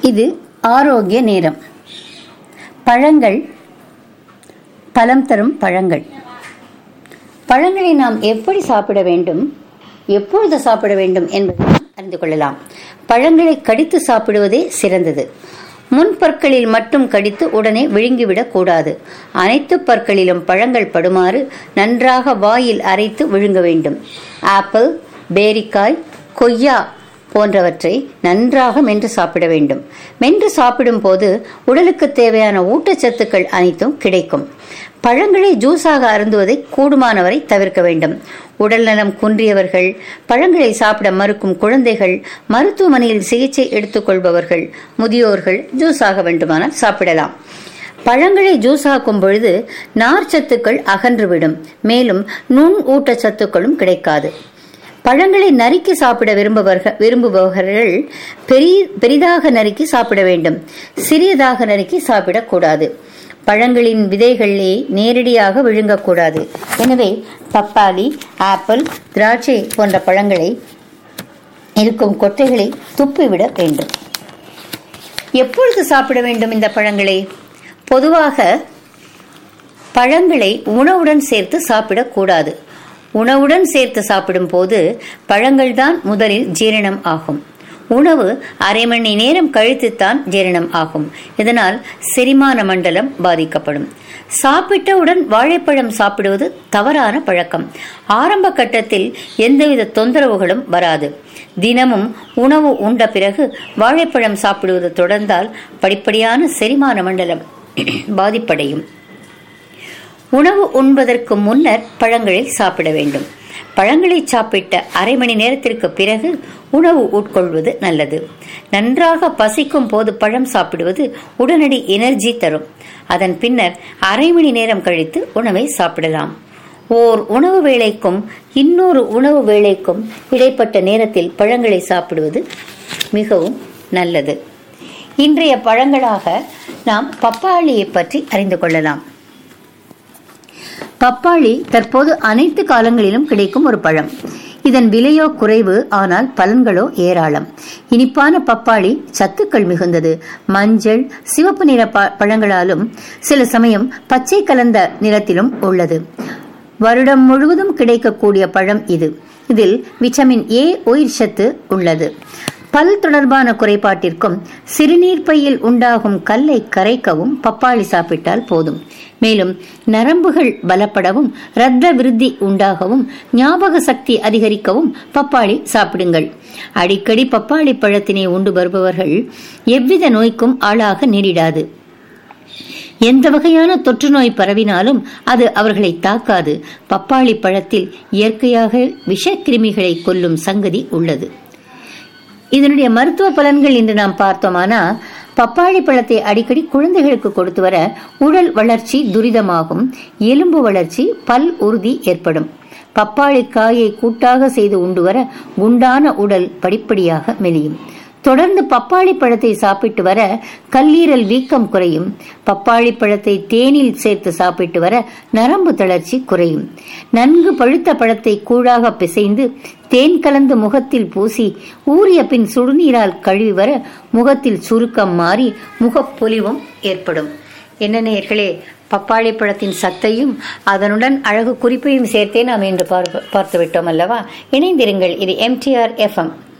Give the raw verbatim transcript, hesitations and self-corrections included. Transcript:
இது ஆரோக்கிய நேரம். பழங்கள், பலம் தரும் பழங்கள். பழங்களை நாம் எப்படி சாப்பிட வேண்டும், எப்பொழுது சாப்பிட வேண்டும் என்பதை அறிந்து கொள்ளலாம். பழங்களை கடித்து சாப்பிடுவதே சிறந்தது. முன் பற்களில் மட்டும் கடித்து உடனே விழுங்கிவிடக் கூடாது. அனைத்து பற்களிலும் பழங்கள் படுமாறு நன்றாக வாயில் அரைத்து விழுங்க வேண்டும். ஆப்பிள், பேரிக்காய், கொய்யா போன்றவற்றை நன்றாக மென்று சாப்பிட வேண்டும். மென்று சாப்பிடும் போது உடலுக்கு தேவையான ஊட்டச்சத்துக்கள் அனைத்தும் கிடைக்கும். பழங்களை ஜூஸாக அருந்துவதை கூடுமானவரை தவிர்க்க வேண்டும். உடல் நலம் குன்றியவர்கள், பழங்களை சாப்பிட மறுக்கும் குழந்தைகள், மருத்துவமனையில் சிகிச்சை எடுத்துக் கொள்பவர்கள், முதியோர்கள் ஜூஸாக வேண்டுமானால் சாப்பிடலாம். பழங்களை ஜூஸாக்கும் பொழுது நார்ச்சத்துக்கள் அகன்றுவிடும். மேலும் நுண் ஊட்டச்சத்துக்களும் கிடைக்காது. பழங்களை நறுக்கி சாப்பிட விரும்புபவர்கள் விரும்புபவர்கள் பெரிய பெரிதாக நறுக்கி சாப்பிட வேண்டும். சிறியதாக நறுக்கி சாப்பிடக்கூடாது. பழங்களின் விதைகளை நேரடியாக விழுங்கக்கூடாது. எனவே பப்பாளி, ஆப்பிள், திராட்சை போன்ற பழங்களை இருக்கும் கொட்டைகளை துப்பிவிட வேண்டும். எப்பொழுது சாப்பிட வேண்டும் இந்த பழங்களை? பொதுவாக பழங்களை உணவுடன் சேர்த்து சாப்பிடக்கூடாது. உணவுடன் சேர்த்து சாப்பிடும் போது பழங்கள் தான் முதலில் ஜீரணம் ஆகும். உணவு அரை மணி நேரம் கழித்துத்தான் ஜீரணம் ஆகும். இதனால் செரிமான மண்டலம் பாதிக்கப்படும். சாப்பிட்டவுடன் வாழைப்பழம் சாப்பிடுவது தவறான பழக்கம். ஆரம்ப கட்டத்தில் எந்தவித தொந்தரவுகளும் வராது. தினமும் உணவு உண்ட பிறகு வாழைப்பழம் சாப்பிடுவது தொடர்ந்தால் படிப்படியான செரிமான மண்டலம் பாதிப்படையும். உணவு உண்பதற்கு முன்னர் பழங்களை சாப்பிட வேண்டும். பழங்களை சாப்பிட்ட அரை மணி நேரத்திற்கு பிறகு உணவு உட்கொள்வது நல்லது. நன்றாக பசிக்கும் போது பழம் சாப்பிடுவது உடனடி எனர்ஜி தரும். அதன் பின்னர் அரை மணி நேரம் கழித்து உணவை சாப்பிடலாம். ஓர் உணவு வேளைக்கும் இன்னொரு உணவு வேளைக்கும் இடைப்பட்ட நேரத்தில் பழங்களை சாப்பிடுவது மிகவும் நல்லது. இன்றைய பழங்களாக நாம் பப்பாளியை பற்றி அறிந்து கொள்ளலாம். பப்பாளி தற்போது அனைத்து காலங்களிலும் கிடைக்கும் ஒரு பழம். இதன் விலையோ குறைவு, ஆனால் பலன்களோ ஏராளம். இனிப்பான பப்பாளி சத்துக்கள் மிகுந்தது. மஞ்சள், சிவப்பு நிற பழங்களாலும் சில சமயம் பச்சை கலந்த நிறத்திலும் உள்ளது. வருடம் முழுவதும் கிடைக்கக்கூடிய பழம் இது. இதில் விட்டமின் ஏ உயிர் சத்து உள்ளது. பல் தொடர்பான குறைபாட்டிற்கும் சிறுநீர் பையில் உண்டாகும் கல்லை கரைக்கவும் பப்பாளி சாப்பிட்டால் போதும். மேலும் நரம்புகள் பலப்படவும், இரத்த விருத்தி உண்டாகவும், ஞாபக சக்தி அதிகரிக்கவும் பப்பாளி சாப்பிடுங்கள். அடிக்கடி பப்பாளி பழத்தினை உண்டு வருபவர்கள் எவ்வித நோய்க்கும் ஆளாக நேரிடாது. எந்த வகையான தொற்று நோய் பரவினாலும் அது அவர்களை தாக்காது. பப்பாளி பழத்தில் இயற்கையாக விஷக்கிருமிகளை கொல்லும் சங்கதி உள்ளது. இதனுடைய மருத்துவ பலன்கள் என்று நாம் பார்த்தோமானா, பப்பாளி பழத்தை அடிக்கடி குழந்தைகளுக்கு கொடுத்து வர உடல் வளர்ச்சி துரிதமாகும். எலும்பு வளர்ச்சி, பல் உறுதி ஏற்படும். பப்பாளி காயை கூட்டாக செய்து உண்டு வர குண்டான உடல் படிப்படியாக மெலியும். தொடர்ந்து பப்பாளி பழத்தை சாப்பிட்டு வர கல்லீரல் வீக்கம் குறையும். பப்பாளி பழத்தை தேனில் சேர்த்து சாப்பிட்டு வர நரம்பு தளர்ச்சி குறையும். நன்கு பழுத்த பழத்தை கூழாக பிசைந்து தேன் கலந்து முகத்தில் பூசி ஊறிய பின் சுடுநீரால் கழுவி வர முகத்தில் சுருக்கம் மாறி முகப்பொலிவும் ஏற்படும். என்ன நேயர்களே, பப்பாளி பழத்தின் சத்தையும் அதனுடன் அழகு குறிப்பையும் சேர்த்தே நாம் இன்று பார்த்து விட்டோம் அல்லவா? இணைந்திருங்கள். இது M D R F M.